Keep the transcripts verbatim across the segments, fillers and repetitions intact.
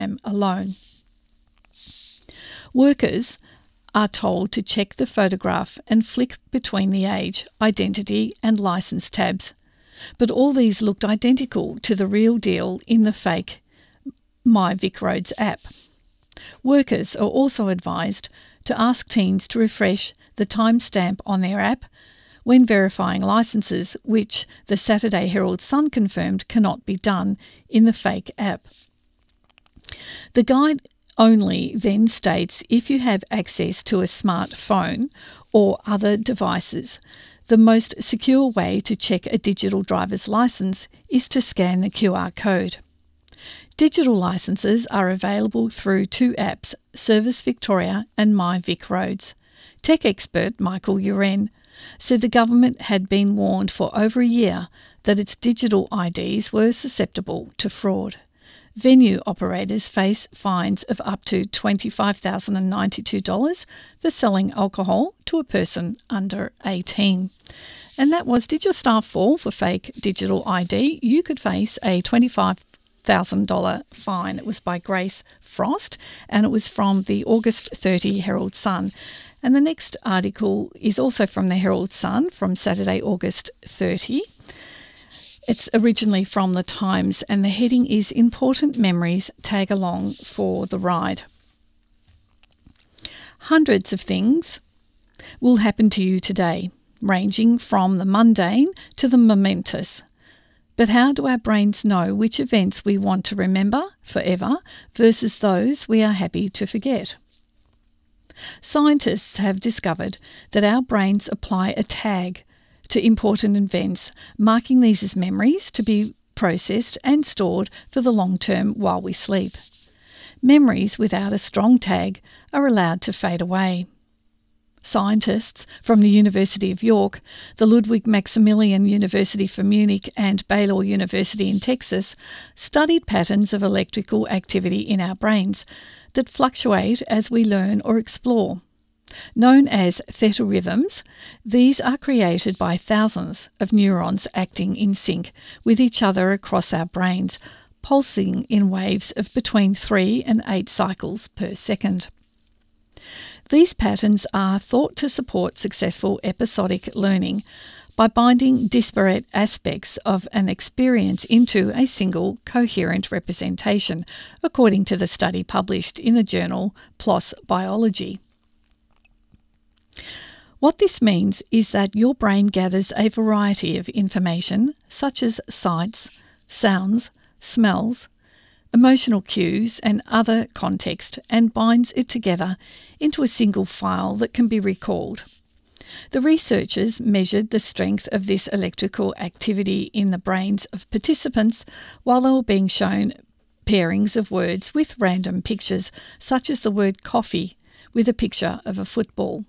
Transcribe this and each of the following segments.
alone. Workers are told to check the photograph and flick between the age, identity and licence tabs. But all these looked identical to the real deal in the fake My Vic Roads app. Workers are also advised to ask teens to refresh the timestamp on their app when verifying licences, which the Saturday Herald Sun confirmed cannot be done in the fake app. The guide only then states if you have access to a smartphone or other devices, the most secure way to check a digital driver's licence is to scan the Q R code. Digital licences are available through two apps, Service Victoria and My Vic Roads. Tech expert Michael Uren said the government had been warned for over a year that its digital I Ds were susceptible to fraud. Venue operators face fines of up to twenty-five thousand ninety-two dollars for selling alcohol to a person under eighteen. And that was, did your staff fall for fake digital I D? You could face a twenty-five thousand dollars fine. It was by Grace Frost and it was from the August thirtieth Herald Sun. And the next article is also from the Herald Sun from Saturday, August thirtieth. It's originally from the Times and the heading is Important Memories Tag Along for the Ride. Hundreds of things will happen to you today, ranging from the mundane to the momentous. But how do our brains know which events we want to remember forever versus those we are happy to forget? Scientists have discovered that our brains apply a tag to important events, marking these as memories to be processed and stored for the long term while we sleep. Memories without a strong tag are allowed to fade away. Scientists from the University of York, the Ludwig Maximilian University for Munich and Baylor University in Texas studied patterns of electrical activity in our brains that fluctuate as we learn or explore. Known as theta rhythms, these are created by thousands of neurons acting in sync with each other across our brains, pulsing in waves of between three and eight cycles per second. These patterns are thought to support successful episodic learning by binding disparate aspects of an experience into a single coherent representation, according to the study published in the journal PLOS Biology. What this means is that your brain gathers a variety of information, such as sights, sounds, smells, emotional cues and other context, and binds it together into a single file that can be recalled. The researchers measured the strength of this electrical activity in the brains of participants while they were being shown pairings of words with random pictures, such as the word coffee with a picture of a football.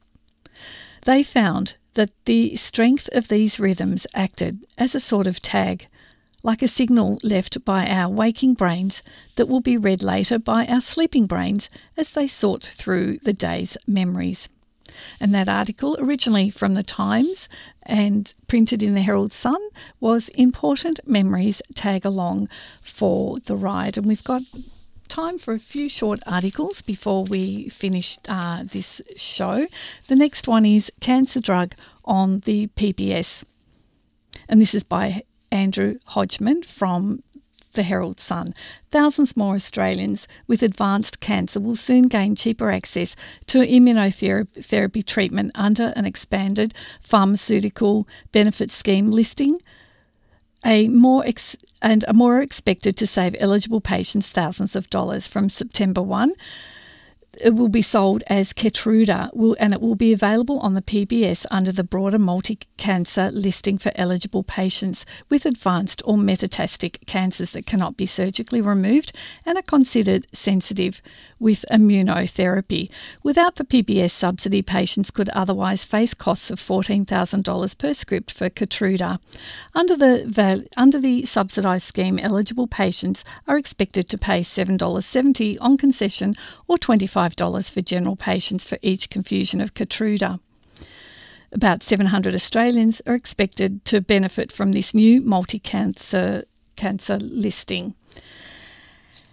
They found that the strength of these rhythms acted as a sort of tag, like a signal left by our waking brains that will be read later by our sleeping brains as they sort through the day's memories. And that article, originally from the Times and printed in the Herald Sun, was Important Memories Tag Along for the Ride. And we've got time for a few short articles before we finish uh, this show. The next one is Cancer Drug on the P B S. And this is by Andrew Hodgman from the Herald Sun. Thousands more Australians with advanced cancer will soon gain cheaper access to immunotherapy treatment under an expanded pharmaceutical benefit scheme listing a more ex- and are more expected to save eligible patients thousands of dollars from September first. It will be sold as Keytruda, will, and it will be available on the P B S under the broader multi-cancer listing for eligible patients with advanced or metastatic cancers that cannot be surgically removed and are considered sensitive with immunotherapy. Without the P B S subsidy, patients could otherwise face costs of fourteen thousand dollars per script for Keytruda. Under the, under the subsidised scheme, eligible patients are expected to pay seven dollars seventy on concession or twenty-five dollars for general patients for each infusion of Keytruda. About seven hundred Australians are expected to benefit from this new multi-cancer cancer listing.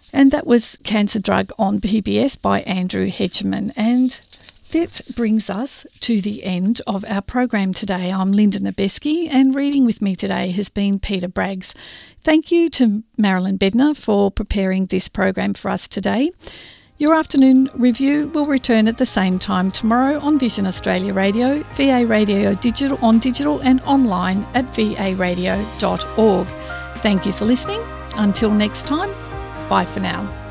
And that was Cancer Drug on B B S by Andrew Hedgeman. And that brings us to the end of our program today. I'm Linda Nebeski, and reading with me today has been Peter Braggs. Thank you to Marilyn Bednar for preparing this program for us today. Your afternoon review will return at the same time tomorrow on Vision Australia Radio, V A Radio Digital on digital and online at v a radio dot org. Thank you for listening. Until next time, bye for now.